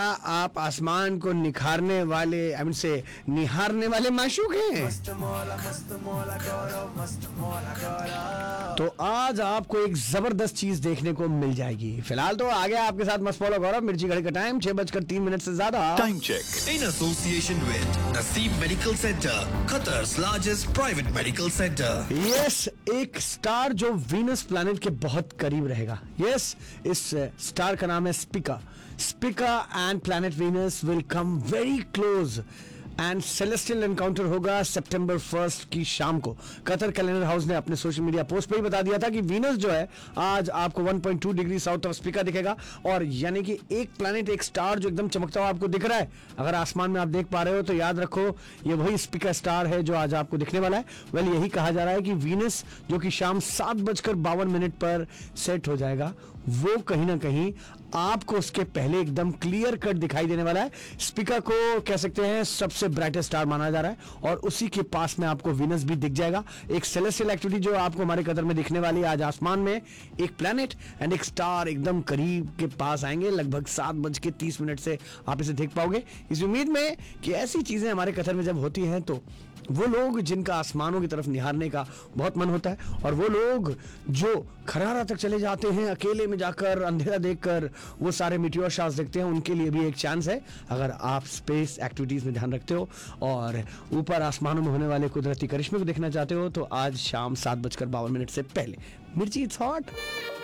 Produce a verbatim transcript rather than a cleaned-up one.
क्या आप आसमान को निखारने वाले आई मीन से निहारने वाले माशूक हैं? तो आज आपको एक जबरदस्त चीज देखने को मिल जाएगी। फिलहाल तो आगे आपके साथ मस्त फॉलो गौरव। मिर्ची घड़ी का टाइम छह बजकर तीन मिनट से ज्यादा। Time check in association with नसीब medical centre, Qatar's largest private medical centre. Yes, एक स्टार जो वीनस प्लैनेट के बहुत करीब रहेगा। यस, इस स्टार का नाम है स्पिका। स्पिका and planet Venus will come very close and celestial encounter होगा सितंबर फर्स्ट की शाम को। कतर कैलेंडर हाउस ने अपने सोशल मीडिया पोस्ट पे ही बता दिया था कि वीनस जो है आज आपको one point two degree south of स्पिका दिखेगा। और यानी कि एक प्लैनेट, एक स्टार जो एकदम चमकता हुआ आपको दिख रहा है, अगर आसमान में आप देख पा रहे हो तो याद रखो ये वही स्पिका स्टार है जो आज आपको दिखने वाला है। वेल यही कहा जा रहा है कि वीनस जो कि शाम सात बजकर बावन मिनट पर सेट हो जाएगा, वो कहीं ना कहीं आपको उसके पहले एकदम क्लियर कट दिखाई देने वाला है। स्पिका को कह सकते हैं सबसे ब्राइटेस्ट स्टार माना जा रहा है और उसी के पास में आपको वीनस भी दिख जाएगा। एक सेलेस्टियल एक्टिविटी जो आपको हमारे कतर में दिखने वाली है आज आसमान में, एक प्लैनेट एंड एक स्टार एकदम करीब के पास आएंगे। लगभग सात बज के तीस मिनट से आप इसे देख पाओगे, इस उम्मीद में कि ऐसी चीजें हमारे कतर में जब होती हैं तो वो लोग जिनका आसमानों की तरफ निहारने का बहुत मन होता है और वो लोग जो खरारा तक चले जाते हैं अकेले में जाकर अंधेरा देखकर वो सारे मीटियोर शॉट्स देखते हैं, उनके लिए भी एक चांस है। अगर आप स्पेस एक्टिविटीज में ध्यान रखते हो और ऊपर आसमानों में होने वाले कुदरती करिश्मे को देखना चाहते हो तो आज शाम सात बजकर बावन मिनट से पहले मिर्ची इट्स हॉट।